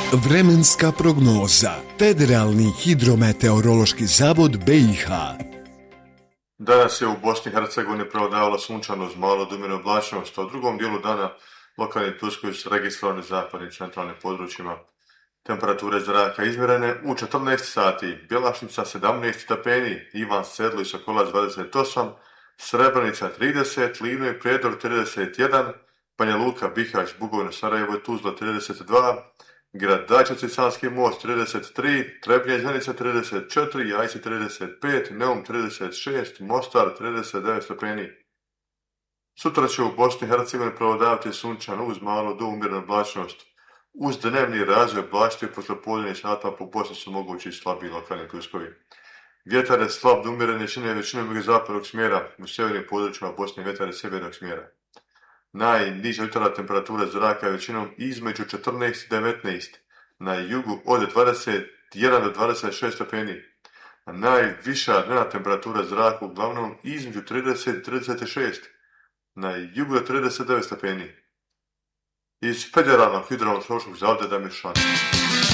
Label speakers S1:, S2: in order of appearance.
S1: Vremenska prognoza. Federalni hidrometeorološki zavod BiH.
S2: Danas je u Bosni i Hercegovini prevladavalo sunčano uz malo do umjerene oblačnosti, a u drugom dijelu dana lokalni ploskovi su registrovani u zapadnim i centralnim područjima. Temperature zraka izmjerene u 14 sati, Bjelašnica 17 stepeni, Ivan Sedlo i Sokolac 28, Srebrenica 30, Livno i Prijedor 31, Banja Luka, Bihać, Bugovina, Sarajevo i Tuzla 32, Grad Dajčevci, Sanski Most 33, Trebnje i Zenica 34, Jajce 35, Neum 36, Mostar 39 stepeni. Sutra će u Bosni i Hercegovini prevladavati sunčano uz malo do umjerenu oblačnost. Uz dnevni razvoj oblačnosti u poslijepodnevnim satima po Bosni su mogući i slabiji lokalni pljuskovi. Vjetar je slab do umjerene jačine većinom jugozapadnog smjera, u sjevernim područjima Bosne vjetar je sjevernog smjera. Najniža jutarnja temperatura zraka je većinom između 14 i 19, na jugu od 21 do 26 stepeni, a najviša dnevna temperatura zraka uglavnom između 30 i 36, na jugu do 39 stepeni. Iz Federalnog hidrometeorološkog zavoda Damir Šan.